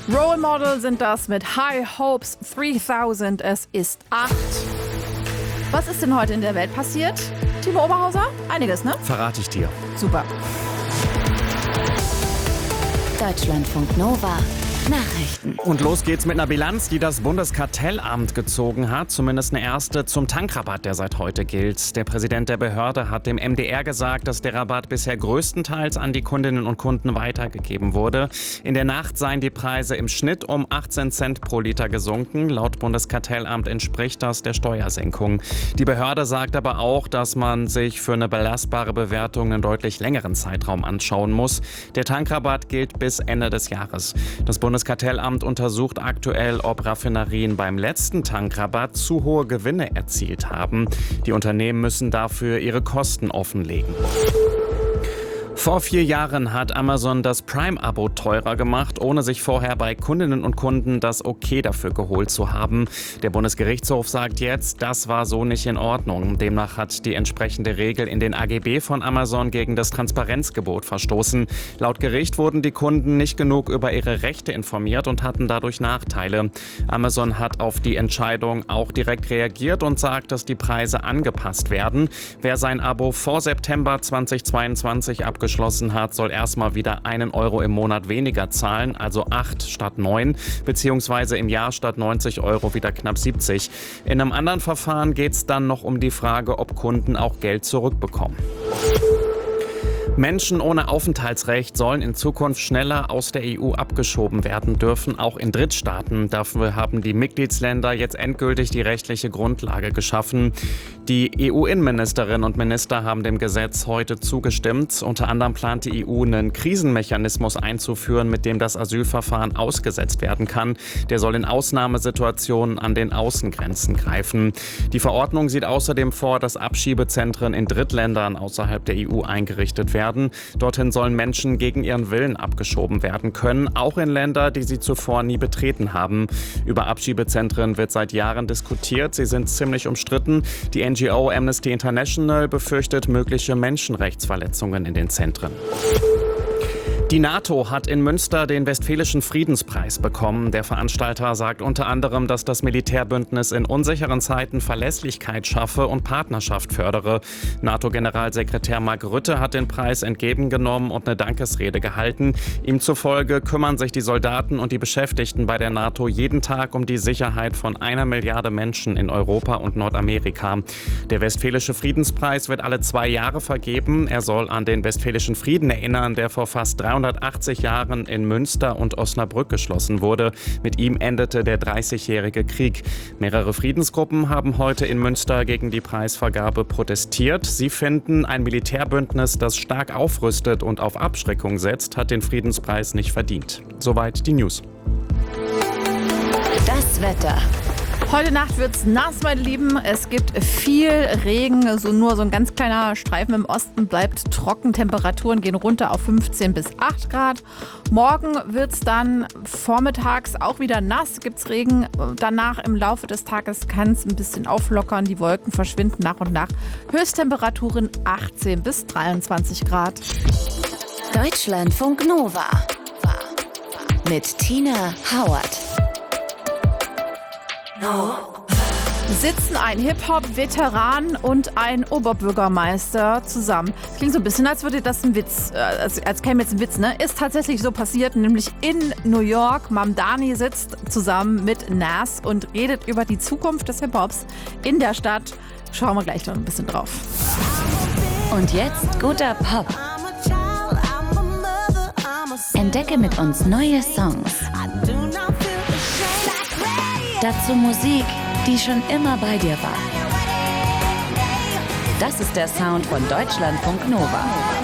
Role Model sind das mit High Hopes 3000. Es ist 8. Was ist denn heute in der Welt passiert? Timo Oberhauser? Einiges, ne? Verrate ich dir. Super. Deutschlandfunk Nova. Nachrichten. Und los geht's mit einer Bilanz, die das Bundeskartellamt gezogen hat. Zumindest eine erste zum Tankrabatt, der seit heute gilt. Der Präsident der Behörde hat dem MDR gesagt, dass der Rabatt bisher größtenteils an die Kundinnen und Kunden weitergegeben wurde. In der Nacht seien die Preise im Schnitt um 18 Cent pro Liter gesunken. Laut Bundeskartellamt entspricht das der Steuersenkung. Die Behörde sagt aber auch, dass man sich für eine belastbare Bewertung einen deutlich längeren Zeitraum anschauen muss. Der Tankrabatt gilt bis Ende des Jahres. Das Bundeskartellamt untersucht aktuell, ob Raffinerien beim letzten Tankrabatt zu hohe Gewinne erzielt haben. Die Unternehmen müssen dafür ihre Kosten offenlegen. Vor 4 Jahren hat Amazon das Prime-Abo teurer gemacht, ohne sich vorher bei Kundinnen und Kunden das Okay dafür geholt zu haben. Der Bundesgerichtshof sagt jetzt, das war so nicht in Ordnung. Demnach hat die entsprechende Regel in den AGB von Amazon gegen das Transparenzgebot verstoßen. Laut Gericht wurden die Kunden nicht genug über ihre Rechte informiert und hatten dadurch Nachteile. Amazon hat auf die Entscheidung auch direkt reagiert und sagt, dass die Preise angepasst werden. Wer sein Abo vor September 2022 abgeschlossen hat, soll erstmal wieder 1 Euro im Monat weniger zahlen, also 8 statt 9, beziehungsweise im Jahr statt 90 Euro wieder knapp 70. In einem anderen Verfahren geht es dann noch um die Frage, ob Kunden auch Geld zurückbekommen. Menschen ohne Aufenthaltsrecht sollen in Zukunft schneller aus der EU abgeschoben werden dürfen, auch in Drittstaaten. Dafür haben die Mitgliedsländer jetzt endgültig die rechtliche Grundlage geschaffen. Die EU-Innenministerinnen und Minister haben dem Gesetz heute zugestimmt. Unter anderem plant die EU, einen Krisenmechanismus einzuführen, mit dem das Asylverfahren ausgesetzt werden kann. Der soll in Ausnahmesituationen an den Außengrenzen greifen. Die Verordnung sieht außerdem vor, dass Abschiebezentren in Drittländern außerhalb der EU eingerichtet werden. Dorthin sollen Menschen gegen ihren Willen abgeschoben werden können, auch in Länder, die sie zuvor nie betreten haben. Über Abschiebezentren wird seit Jahren diskutiert. Sie sind ziemlich umstritten. Die NGO Amnesty International befürchtet mögliche Menschenrechtsverletzungen in den Zentren. Die NATO hat in Münster den Westfälischen Friedenspreis bekommen. Der Veranstalter sagt unter anderem, dass das Militärbündnis in unsicheren Zeiten Verlässlichkeit schaffe und Partnerschaft fördere. NATO-Generalsekretär Mark Rutte hat den Preis entgegengenommen und eine Dankesrede gehalten. Ihm zufolge kümmern sich die Soldaten und die Beschäftigten bei der NATO jeden Tag um die Sicherheit von 1 Milliarde Menschen in Europa und Nordamerika. Der Westfälische Friedenspreis wird alle 2 Jahre vergeben. Er soll an den Westfälischen Frieden erinnern, der vor fast 380 Jahren in Münster und Osnabrück geschlossen wurde. Mit ihm endete der 30-jährige Krieg. Mehrere Friedensgruppen haben heute in Münster gegen die Preisvergabe protestiert. Sie finden, ein Militärbündnis, das stark aufrüstet und auf Abschreckung setzt, hat den Friedenspreis nicht verdient. Soweit die News. Das Wetter. Heute Nacht wird's nass, meine Lieben. Es gibt viel Regen. Nur so ein ganz kleiner Streifen im Osten bleibt trocken. Temperaturen gehen runter auf 15 bis 8 Grad. Morgen wird's dann vormittags auch wieder nass. Gibt's Regen. Danach im Laufe des Tages kann es ein bisschen auflockern. Die Wolken verschwinden nach und nach. Höchsttemperaturen 18 bis 23 Grad. Deutschlandfunk Nova. Mit Tina Howard. Sitzen ein Hip-Hop-Veteran und ein Oberbürgermeister zusammen. Das klingt so ein bisschen, als würde das ein Witz, als käme jetzt ein Witz, ne? Ist tatsächlich so passiert, nämlich in New York. Mamdani sitzt zusammen mit Nas und redet über die Zukunft des Hip-Hops in der Stadt. Schauen wir gleich noch ein bisschen drauf. Und jetzt guter Pop. Entdecke mit uns neue Songs. Dazu Musik, die schon immer bei dir war. Das ist der Sound von Deutschlandfunk Nova.